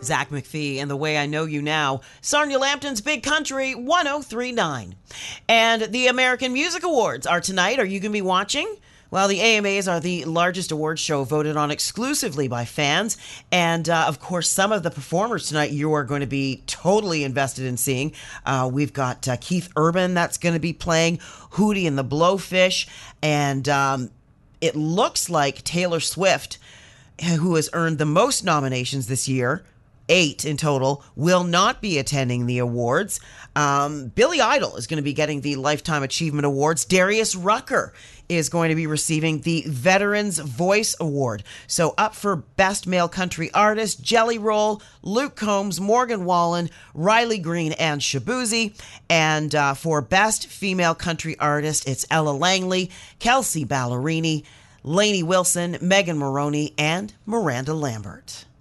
Zach McPhee and The Way I Know You Now, Sarnia Lambton's Big Country 1039. And the American Music Awards are tonight. Are you going to be watching? Well, the AMAs are the largest awards show voted on exclusively by fans. And, of course, some of the performers tonight you are going to be totally invested in seeing. We've got Keith Urban that's going to be playing Hootie and the Blowfish. And it looks like Taylor Swift, who has earned the most nominations this year, 8 in total, will not be attending the awards. Billy Idol is going to be getting the Lifetime Achievement Awards. Darius Rucker is going to be receiving the Veterans Voice Award. So up for Best Male Country Artist, Jelly Roll, Luke Combs, Morgan Wallen, Riley Green, and Shabuzi. And for Best Female Country Artist, it's Ella Langley, Kelsey Ballerini, Lainey Wilson, Megan Maroney, and Miranda Lambert.